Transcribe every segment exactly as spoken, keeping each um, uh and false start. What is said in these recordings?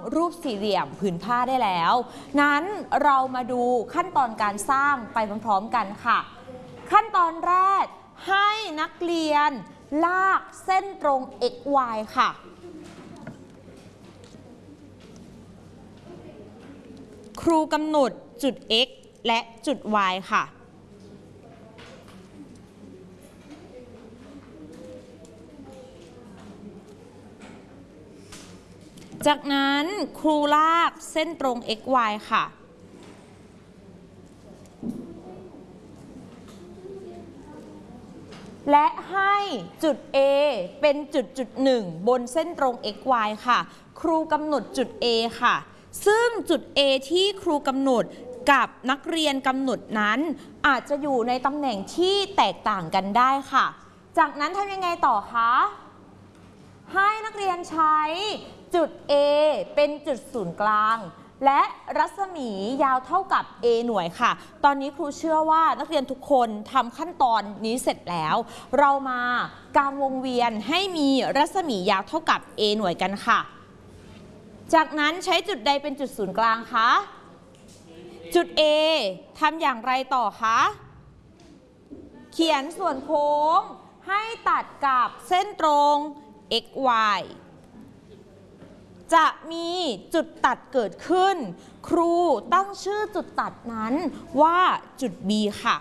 รูปสี่เหลี่ยมผืนผ้าได้แล้วนั้นเรามาดูขั้นตอนการสร้างไปพร้อมๆกันค่ะขั้นตอนแรกให้นักเรียนลากเส้นตรง x y ค่ะครูกำหนดจุด x และจุด y ค่ะจากนั้นครูลากเส้นตรง x y ค่ะและให้จุด A เป็นจุดจุดหนึ่งบนเส้นตรง x y ค่ะครูกำหนดจุด A ค่ะซึ่งจุด A ที่ครูกำหนดกับนักเรียนกำหนดนั้นอาจจะอยู่ในตำแหน่งที่แตกต่างกันได้ค่ะจากนั้นทำยังไงต่อคะให้นักเรียนใช้จุด A เป็นจุดศูนย์กลางและรัศมียาวเท่ากับ A หน่วยค่ะตอนนี้ครูเชื่อว่านักเรียนทุกคนทำขั้นตอนนี้เสร็จแล้วเรามากางวงเวียนให้มีรัศมียาวเท่ากับ A หน่วยกันค่ะจากนั้นใช้จุดใดเป็นจุดศูนย์กลางคะจุด A ทำอย่างไรต่อคะเขียนส่วนโค้งให้ตัดกับเส้นตรง x y จะมีจุดตัดเกิดขึ้นครูตั้งชื่อจุดตัดนั้นว่าจุด B ค่ะ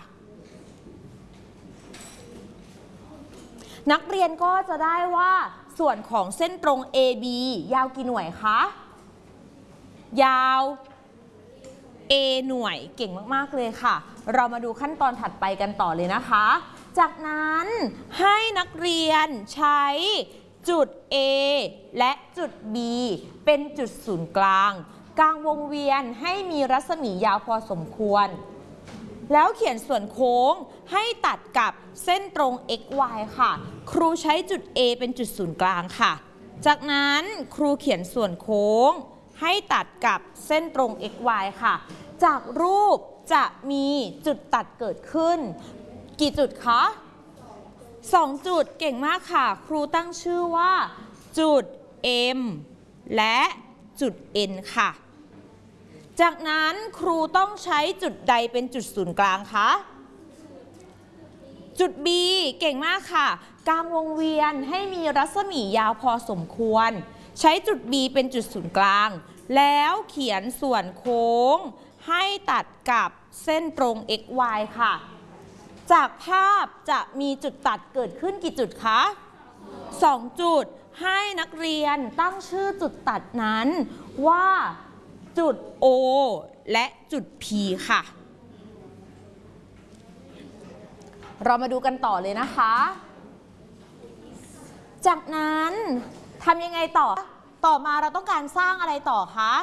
นักเรียนก็จะได้ว่าส่วนของเส้นตรง เอ บี ยาวกี่หน่วยคะยาว A หน่วยเก่งมากๆเลยค่ะเรามาดูขั้นตอนถัดไปกันต่อเลยนะคะจากนั้นให้นักเรียนใช้จุด A และจุด B เป็นจุดศูนย์กลางกลางวงเวียนให้มีรัศมียาวพอสมควรแล้วเขียนส่วนโค้งให้ตัดกับเส้นตรง x y ค่ะครูใช้จุด A เป็นจุดศูนย์กลางค่ะจากนั้นครูเขียนส่วนโค้งให้ตัดกับเส้นตรง x y ค่ะจากรูปจะมีจุดตัดเกิดขึ้นกี่จุดคะสองจุดเก่งมากค่ะครูตั้งชื่อว่าจุด M และจุด N ค่ะจากนั้นครูต้องใช้จุดใดเป็นจุดศูนย์กลางคะจุด B เก่งมากค่ะกลางวงเวียนให้มีรัศมียาวพอสมควรใช้จุด B เป็นจุดศูนย์กลางแล้วเขียนส่วนโค้งให้ตัดกับเส้นตรง x y ค่ะจากภาพจะมีจุดตัดเกิดขึ้นกี่จุดคะสองจุดให้นักเรียนตั้งชื่อจุดตัดนั้นว่าจุด O และจุด P ค่ะเรามาดูกันต่อเลยนะคะจากนั้นทำยังไงต่อต่อมาเราต้องการสร้างอะไรต่อคะ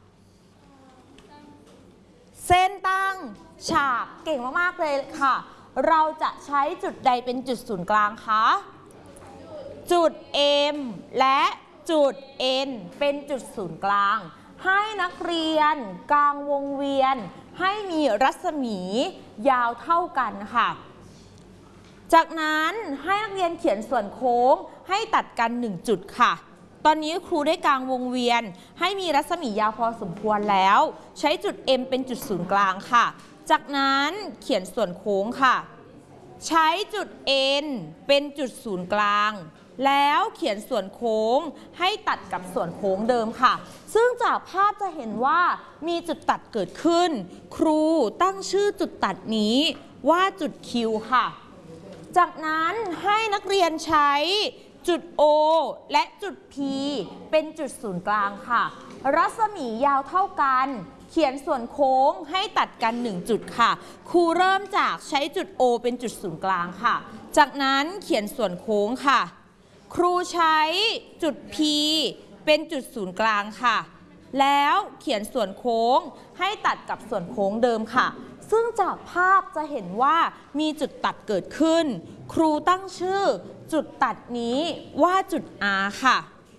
เส้นตั้งฉากเก่งมากๆเลยค่ะเราจะใช้จุดใดเป็นจุดศูนย์กลางคะจุด M และจุด N เป็นจุดศูนย์กลางให้นักเรียนกลางวงเวียนให้มีรัศมียาวเท่ากันค่ะจากนั้นให้นักเรียนเขียนส่วนโค้งให้ตัดกันหนึ่งจุดค่ะตอนนี้ครูได้กางวงเวียนให้มีรัศมียาวพอสมควรแล้วใช้จุด M เป็นจุดศูนย์กลางค่ะจากนั้นเขียนส่วนโค้งค่ะใช้จุด N เป็นจุดศูนย์กลางแล้วเขียนส่วนโค้งให้ตัดกับส่วนโค้งเดิมค่ะซึ่งจากภาพจะเห็นว่ามีจุดตัดเกิดขึ้นครูตั้งชื่อจุดตัดนี้ว่าจุด Q ค่ะจากนั้นให้นักเรียนใช้จุด O และจุด P เป็นจุดศูนย์กลางค่ะรัศมียาวเท่ากันเขียนส่วนโค้งให้ตัดกันหนึ่งจุดค่ะครูเริ่มจากใช้จุด O เป็นจุดศูนย์กลางค่ะจากนั้นเขียนส่วนโค้งค่ะครูใช้จุด P เป็นจุดศูนย์กลางค่ะแล้วเขียนส่วนโค้งให้ตัดกับส่วนโค้งเดิมค่ะซึ่งจากภาพจะเห็นว่ามีจุดตัดเกิดขึ้นครูตั้งชื่อจุดตัดนี้ว่าจุด R ค่ะ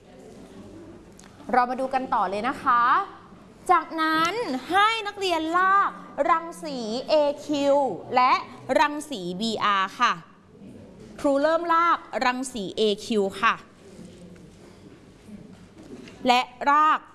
เรามาดูกันต่อเลยนะคะจากนั้นให้นักเรียนลากรังสี เอ คิว และรังสี บี อาร์ ค่ะครูเริ่มลากรังสี เอ คิว ค่ะและลาก